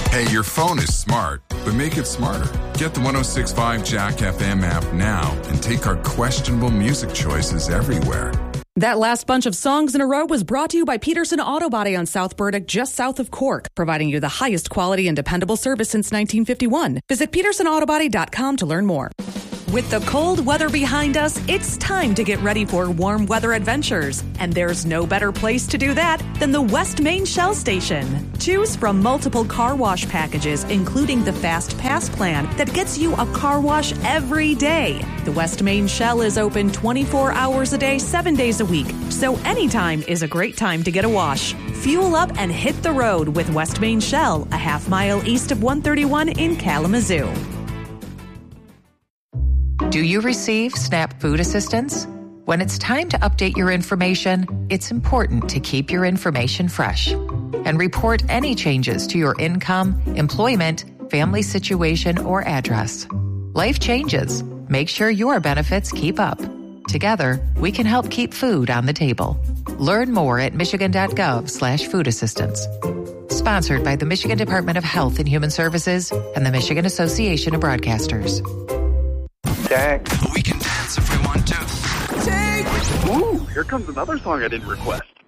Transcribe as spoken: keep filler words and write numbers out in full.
Hey, your phone is smart, but make it smarter. Get the one oh six point five Jack F M app now and take our questionable music choices everywhere. That last bunch of songs in a row was brought to you by Peterson Auto Body on South Burdick, just south of Cork, providing you the highest quality and dependable service since nineteen fifty-one. Visit peterson auto body dot com to learn more. With the cold weather behind us, it's time to get ready for warm weather adventures. And there's no better place to do that than the West Main Shell Station. Choose from multiple car wash packages, including the Fast Pass plan that gets you a car wash every day. The West Main Shell is open twenty-four hours a day, seven days a week. So anytime is a great time to get a wash. Fuel up and hit the road with West Main Shell, a half mile east of one thirty-one in Kalamazoo. Do you receive SNAP food assistance? When it's time to update your information, it's important to keep your information fresh and report any changes to your income, employment, family situation, or address. Life changes. Make sure your benefits keep up. Together, we can help keep food on the table. Learn more at michigan.gov slash food assistance. Sponsored by the Michigan Department of Health and Human Services and the Michigan Association of Broadcasters. Jack. We can dance if we want to. Jake! Ooh, here comes another song I didn't request.